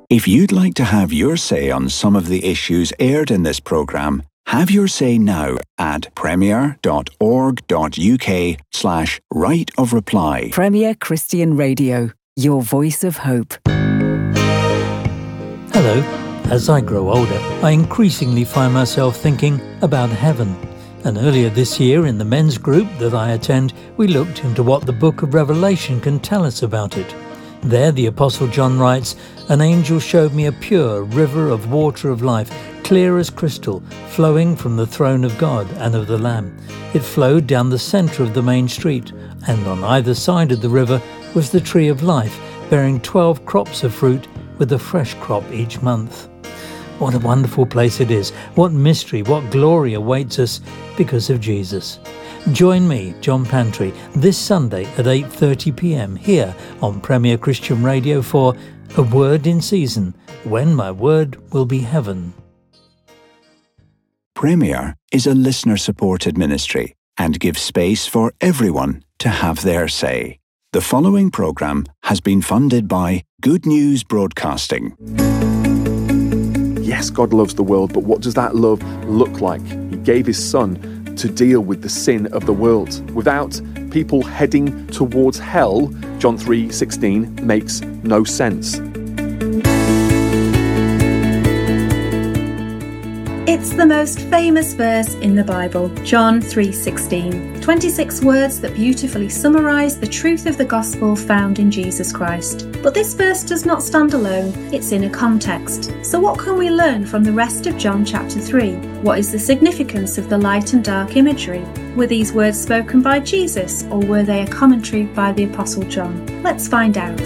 If you'd like to have your say on some of the issues aired in this programme, have your say now at premier.org.uk/right of reply. Premier Christian Radio, your voice of hope. Hello. As I grow older, I increasingly find myself thinking about heaven. And earlier this year, in the men's group that I attend, we looked into what the book of Revelation can tell us about it. There, the Apostle John writes, "An angel showed me a pure river of water of life, clear as crystal, flowing from the throne of God and of the Lamb. It flowed down the centre of the main street, and on either side of the river was the tree of life, bearing 12 crops of fruit, with a fresh crop each month." What a wonderful place it is. What mystery, what glory awaits us because of Jesus. Join me, John Pantry, this Sunday at 8:30pm here on Premier Christian Radio for A Word in Season, when my word will be heaven. Premier is a listener-supported ministry and gives space for everyone to have their say. The following programme has been funded by Good News Broadcasting. Yes, God loves the world, but what does that love look like? He gave his son to deal with the sin of the world. Without people heading towards hell, John 3:16 makes no sense. It's the most famous verse in the Bible, John 3:16. 26 words that beautifully summarise the truth of the gospel found in Jesus Christ. But this verse does not stand alone, it's in a context. So what can we learn from the rest of John chapter 3? What is the significance of the light and dark imagery? Were these words spoken by Jesus, or were they a commentary by the Apostle John? Let's find out.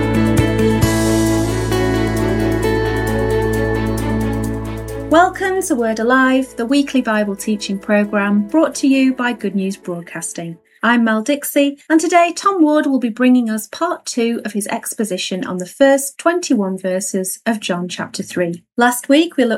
Welcome to Word Alive, the weekly Bible teaching programme brought to you by Good News Broadcasting. I'm Mel Dixie, and today Tom Ward will be bringing us part 2 of his exposition on the first 21 verses of John chapter 3. Last week we looked